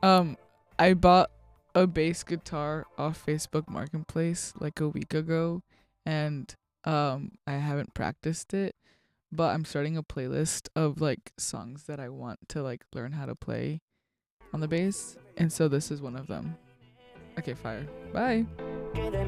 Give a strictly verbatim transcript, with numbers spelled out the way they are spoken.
Um, I bought a bass guitar off Facebook Marketplace like a week ago, and um, I haven't practiced it, but I'm starting a playlist of like songs that I want to like learn how to play on the bass, and so this is one of them. Okay, fire. Bye.